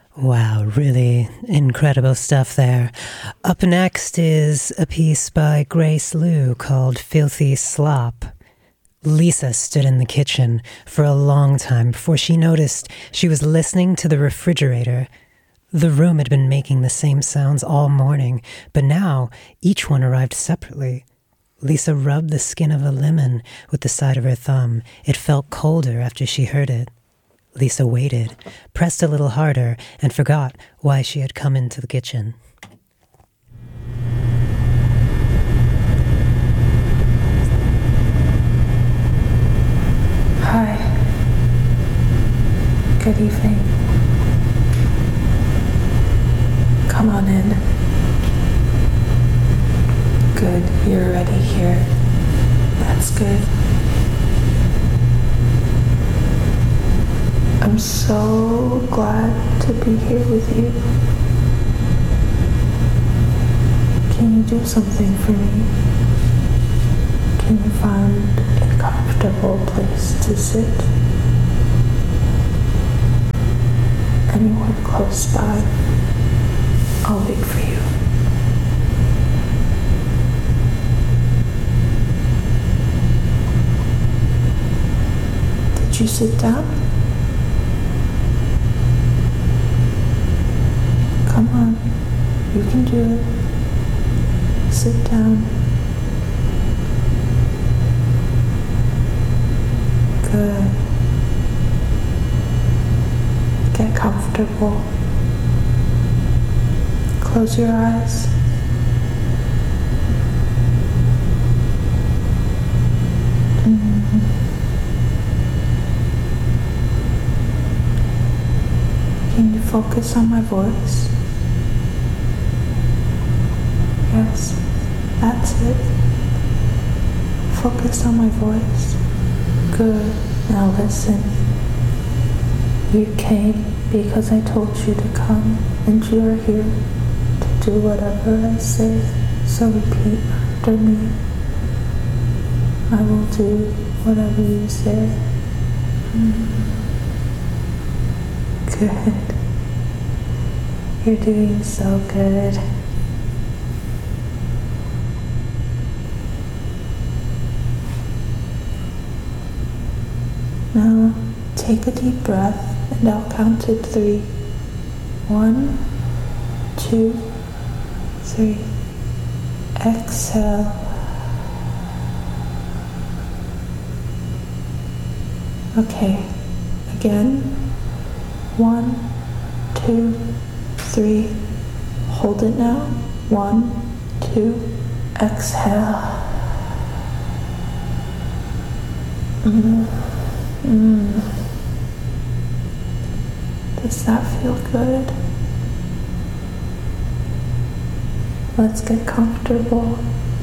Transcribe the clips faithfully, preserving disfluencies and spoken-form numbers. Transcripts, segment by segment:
Wow, really incredible stuff there. Up next is a piece by Grace Liu called Filthy Slop. Lisa stood in the kitchen for a long time before she noticed she was listening to the refrigerator. The room had been making the same sounds all morning, but now each one arrived separately. Lisa rubbed the skin of a lemon with the side of her thumb. It felt colder after she heard it. Lisa waited, pressed a little harder, and forgot why she had come into the kitchen. Hi. Good evening. Come on in. Good, you're already here. That's good. I'm so glad to be here with you. Can you do something for me? Can you find a comfortable place to sit? Anywhere close by? I'll wait for you. Did you sit down? Come on, you can do it. Sit down. Good. Get comfortable. Close your eyes. Mm-hmm. Can you focus on my voice? Yes, that's it. Focus on my voice. Good. Now listen. You came because I told you to come, and you are here to do whatever I say. So repeat after me. I will do whatever you say. Good. You're doing so good. Now, take a deep breath, and I'll count to three. One, two, three. Exhale. Okay, again. One, two, three. Hold it now. One, two. Exhale. Mm. Mm. Does that feel good? Let's get comfortable.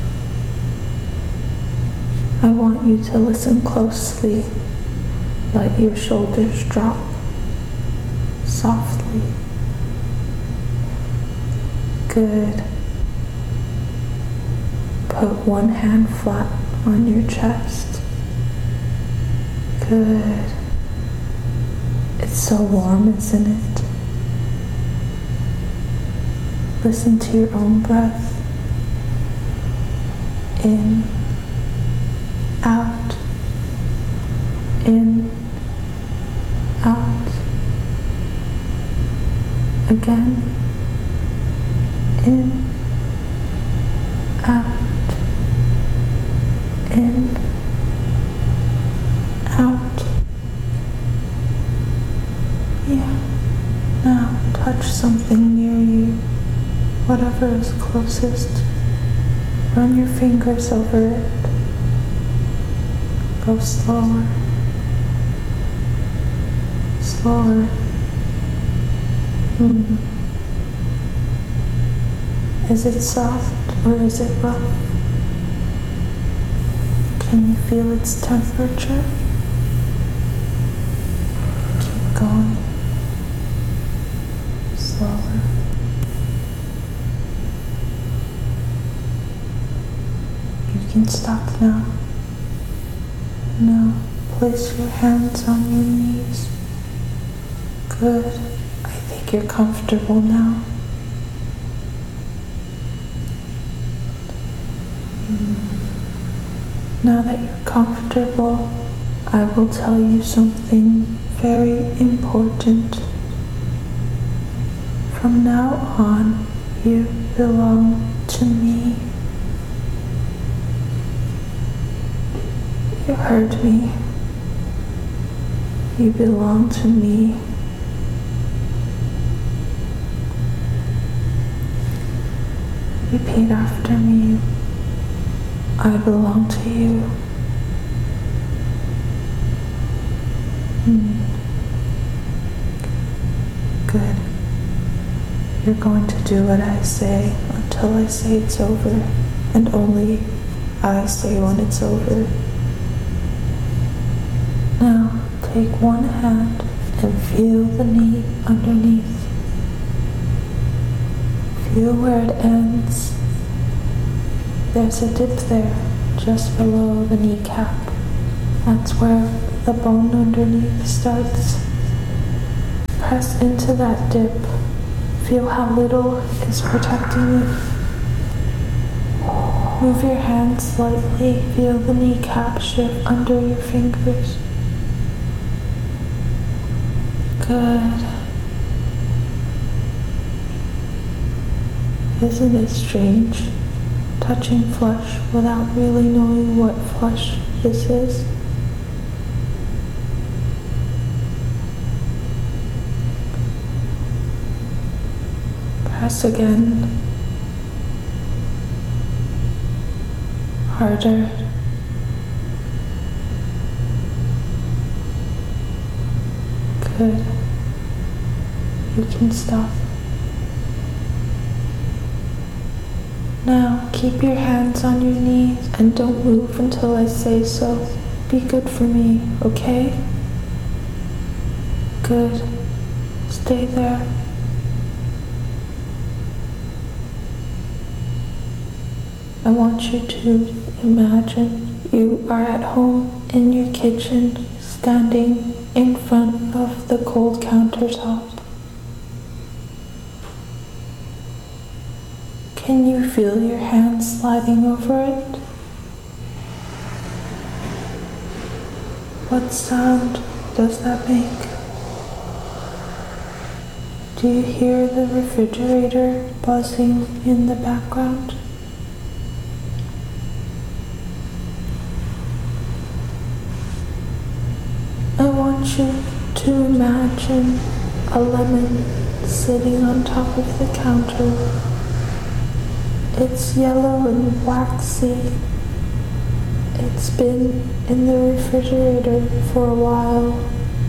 I want you to listen closely. Let your shoulders drop softly. Good. Put one hand flat on your chest. Good. It's so warm, isn't it? Listen to your own breath. In, out, in, out. Again. In, out, in, out. Yeah. Now touch something near you, whatever is closest. Run your fingers over it. Go slower. Slower. Mm. Is it soft or is it rough? Can you feel its temperature? Keep going. Slower. You can stop now. Now place your hands on your knees. Good. I think you're comfortable now. Now that you're comfortable, I will tell you something very important. From now on, you belong to me. You heard me. You belong to me. Repeat after me. I belong to you. Hmm. Good. You're going to do what I say until I say it's over, and only I say when it's over. Now, take one hand and feel the knee underneath. Feel where it ends. There's a dip there, just below the kneecap. That's where the bone underneath starts. Press into that dip. Feel how little is protecting it. Move your hands slightly. Feel the kneecap shift under your fingers. Good. Isn't it strange? Touching flesh without really knowing what flesh this is. Press again. Harder. Good. You can stop. Now, keep your hands on your knees and don't move until I say so. Be good for me, okay? Good. Stay there. I want you to imagine you are at home in your kitchen, standing in front of the cold countertop. Can you feel your hands sliding over it? What sound does that make? Do you hear the refrigerator buzzing in the background? I want you to imagine a lemon sitting on top of the counter. It's yellow and waxy. It's been in the refrigerator for a while.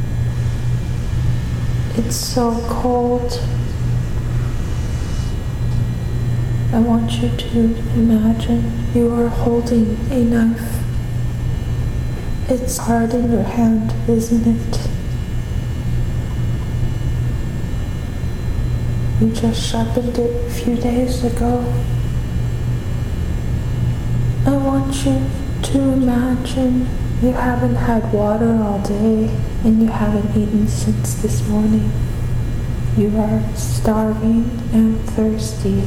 It's so cold. I want you to imagine you are holding a knife. It's hard in your hand, isn't it? You just sharpened it a few days ago. I want you to imagine you haven't had water all day and you haven't eaten since this morning. You are starving and thirsty.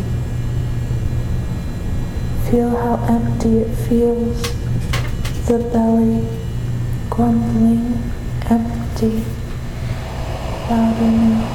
Feel how empty it feels. The belly grumbling, empty, louder now.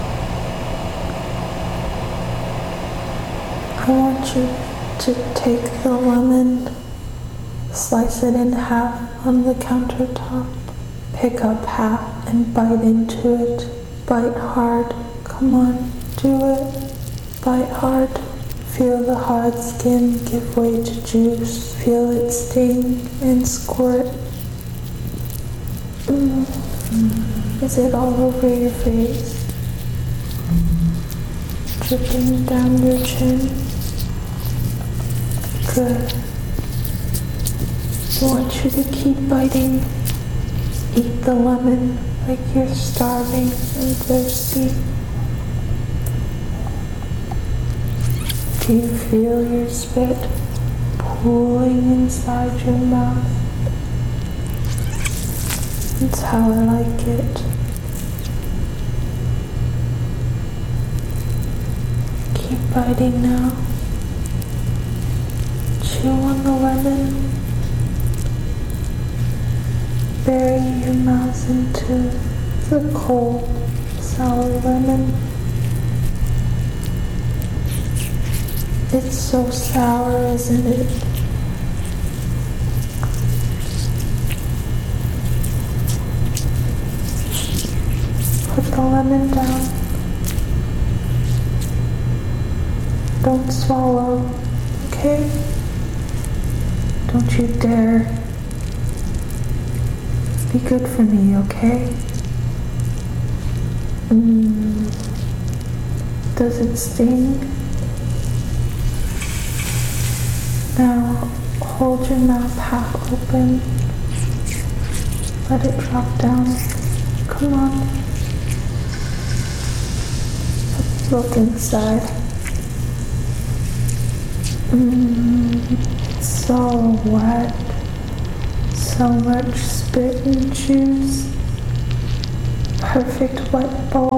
I want you to take the lemon, slice it in half on the countertop, pick up half and bite into it. Bite hard. Come on, do it. Bite hard. Feel the hard skin give way to juice. Feel it sting and squirt. Mm. Is it all over your face? Dripping down your chin? Good. I want you to keep biting. Eat the lemon like you're starving and thirsty. Do you feel your spit pooling inside your mouth? That's how I like it. biting now. Chew on the lemon. Bury your mouth into the cold, sour lemon. It's so sour, isn't it? Put the lemon down. Don't swallow, okay? Don't you dare. Be good for me, okay? Mm. Does it sting? Now hold your mouth half open. Let it drop down. Come on. Look inside. Mm, it's so wet. So much spit and juice. Perfect wet ball.